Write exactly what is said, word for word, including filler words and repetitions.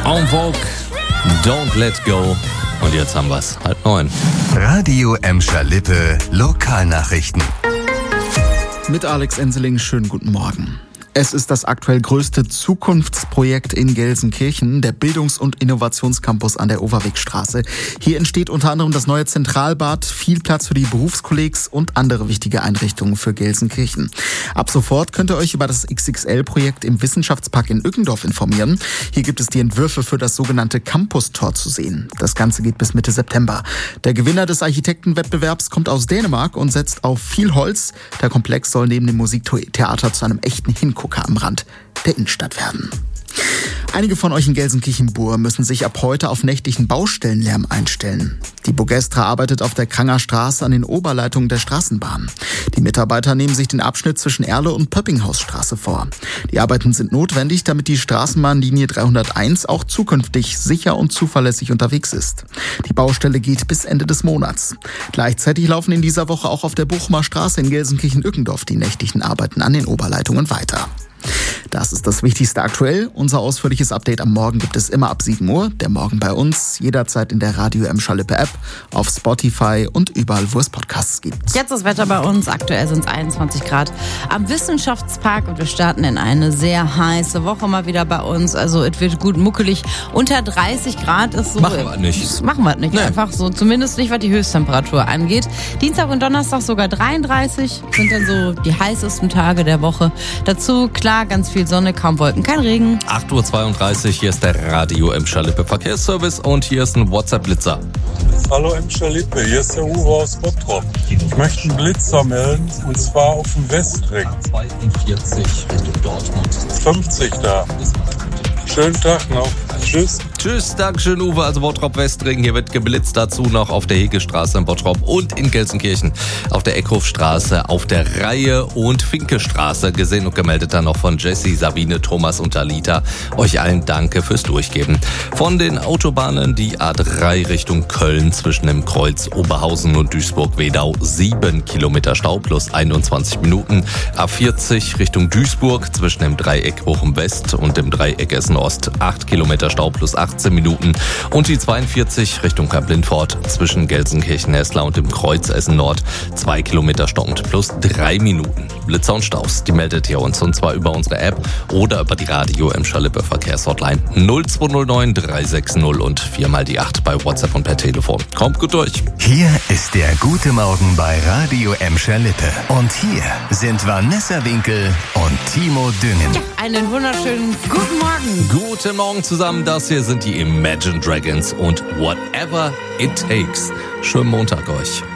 En Vogue, Don't Let Go. Und jetzt haben wir's, halb neun. Radio Emscher-Lippe, Lokalnachrichten. Mit Alex Enseling, schönen guten Morgen. Es ist das aktuell größte Zukunftsprojekt in Gelsenkirchen, der Bildungs- und Innovationscampus an der Overwegstraße. Hier entsteht unter anderem das neue Zentralbad, viel Platz für die Berufskollegs und andere wichtige Einrichtungen für Gelsenkirchen. Ab sofort könnt ihr euch über das X X L-Projekt im Wissenschaftspark in Ückendorf informieren. Hier gibt es die Entwürfe für das sogenannte Campus-Tor zu sehen. Das Ganze geht bis Mitte September. Der Gewinner des Architektenwettbewerbs kommt aus Dänemark und setzt auf viel Holz. Der Komplex soll neben dem Musiktheater zu einem echten Hingucker am Rand der Innenstadt werden. Einige von euch in Gelsenkirchen-Bur müssen sich ab heute auf nächtlichen Baustellenlärm einstellen. Die Bogestra arbeitet auf der Kranger Straße an den Oberleitungen der Straßenbahn. Die Mitarbeiter nehmen sich den Abschnitt zwischen Erle und Pöppinghausstraße vor. Die Arbeiten sind notwendig, damit die Straßenbahnlinie dreihunderteins auch zukünftig sicher und zuverlässig unterwegs ist. Die Baustelle geht bis Ende des Monats. Gleichzeitig laufen in dieser Woche auch auf der Bochumer Straße in Gelsenkirchen-Ückendorf die nächtlichen Arbeiten an den Oberleitungen weiter. Das ist das Wichtigste aktuell. Unser ausführliches Update am Morgen gibt es immer ab sieben Uhr. Der Morgen bei uns, jederzeit in der Radio Emscher-Lippe App, auf Spotify und überall, wo es Podcasts gibt. Jetzt das Wetter bei uns. Aktuell sind es einundzwanzig Grad am Wissenschaftspark und wir starten in eine sehr heiße Woche mal wieder bei uns. Also es wird gut muckelig. Unter dreißig Grad ist so... Machen wir nicht. Machen wir nicht. Nee. Einfach so. Zumindest nicht, was die Höchsttemperatur angeht. Dienstag und Donnerstag sogar dreiunddreißig sind dann so die heißesten Tage der Woche. Dazu klar ganz viel Sonne, kaum Wolken, kein Regen. acht Uhr zweiunddreißig, hier ist der Radio Emscher-Lippe Verkehrsservice und hier ist ein WhatsApp-Blitzer. Hallo Emscher-Lippe, hier ist der Uwe aus Bottrop. Ich möchte einen Blitzer melden, und zwar auf dem Westring. fünfzig da. Schönen Tag noch. Tschüss. Tschüss, Dankeschön Uwe, also Bottrop-Westring. Hier wird geblitzt, dazu noch auf der Hegestraße in Bottrop und in Gelsenkirchen auf der Eckhofstraße, auf der Reihe und Finkestraße. Gesehen und gemeldet dann noch von Jessie, Sabine, Thomas und Alita. Euch allen danke fürs Durchgeben. Von den Autobahnen die A drei Richtung Köln zwischen dem Kreuz Oberhausen und Duisburg-Wedau sieben Kilometer Stau plus einundzwanzig Minuten. A vierzig Richtung Duisburg zwischen dem Dreieck Bochum West und dem Dreieck Essen Ost acht Kilometer Stau plus achtzehn Minuten. Und die zweiundvierzig Richtung Kamp-Lindfort zwischen Gelsenkirchen-Hessler und dem Kreuz Essen Nord zwei Kilometer stockend plus drei Minuten. Blitzer und Staus, die meldet ihr uns und zwar über unsere App oder über die Radio Emscher-Lippe Verkehrshotline null zwei null neun drei sechs null und viermal die acht bei WhatsApp und per Telefon. Kommt gut durch. Hier ist der Gute Morgen bei Radio Emscher-Lippe. Und hier sind Vanessa Winkel und Timo Düngen. Ja, einen wunderschönen guten Morgen. Guten Morgen zusammen, das hier sind die Imagine Dragons und Whatever It Takes. Schönen Montag euch.